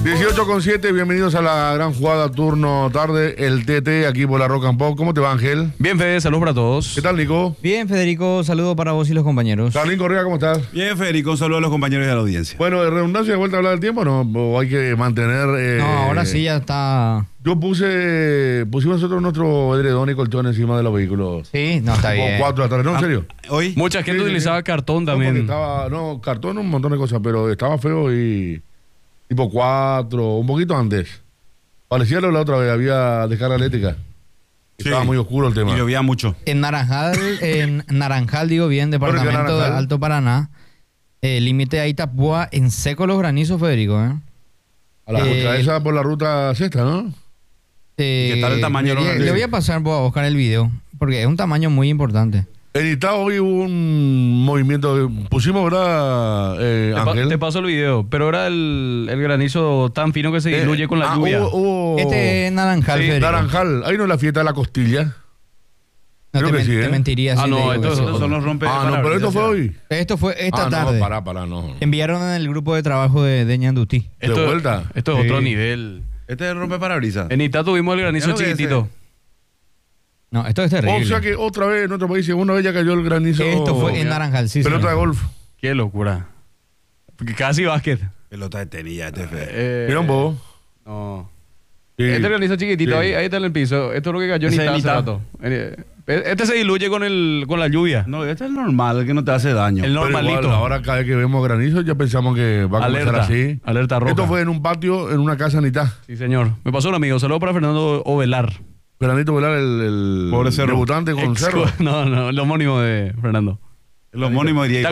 18:07, bienvenidos a la gran jugada turno tarde, el TT aquí por la Rock and Pop. ¿Cómo te va, Ángel? Bien, Fede, saludos para todos. ¿Qué tal, Nico? Bien, Federico, saludo para vos y los compañeros. Carlín Correa, ¿cómo estás? Bien, Federico, un saludo a los compañeros de la audiencia. Bueno, de redundancia, de vuelta a hablar del tiempo, ¿no? ¿O hay que mantener...? No, ahora sí ya está... Pusimos nosotros nuestro edredón y colchón encima de los vehículos. Sí, no, está Como bien. 4 de la tarde, ¿no? ¿En serio? Hoy, Mucha gente Sí, utilizaba sí. cartón No, porque también. estaba, cartón, un montón de cosas, pero estaba feo y... Tipo 4, un poquito antes. Parecía lo de la otra vez, había descarga eléctrica. Sí. Estaba muy oscuro el tema. y llovía mucho. En Naranjal, digo bien, departamento de Naranjal? Alto Paraná, límite de Itapúa, en seco los granizos, Federico, ¿eh? A la ruta esa por la ruta sexta, ¿no? ¿Qué tal el tamaño de los Le granizos? voy a pasar a buscar el video, porque es un tamaño muy importante. En Itá hoy hubo un movimiento, pusimos, ¿verdad, Ángel? Te paso el video, pero era el granizo tan fino que se diluye con la lluvia. Hubo Este es Naranjal, Sí, Federico. Naranjal, ahí no es la fiesta de la costilla. No creo te, que sí, te ¿eh? mentiría. Ah, si no, te digo que estos sí. Son los rompe. No, pero esto fue hoy. Esto fue esta tarde. No, pará, no. Enviaron en el grupo de trabajo de Ñandutí. ¿De vuelta? Esto es Sí. otro nivel. Este es el rompe parabrisas. En Itá tuvimos el granizo Claro que chiquitito. No, esto es terrible. O sea que otra vez en otro país, segunda vez ya cayó el granizo. Esto fue en Naranjal, sí, Pelota de señor. golf. Qué locura. Porque casi básquet. Pelota de tenis, ya este es Fede. Mira un poco. No. Sí. Este granizo chiquitito, Sí. ahí está en el piso. Esto es lo que cayó en Ese Itá es hace Itá. rato. Este se diluye con la lluvia. No, este es el normal, el que no te hace daño. El Pero normalito. igual, ahora cada vez que vemos granizo ya pensamos que va a comenzar Alerta, así. alerta roja. Esto fue en un patio, en una casa en Itá. Sí, señor. Me pasó un amigo. Saludos para Fernando Ovelar. Granito Velar, el Pobre Cerro. debutante con Cerro. No, el homónimo de Fernando. El homónimo diría.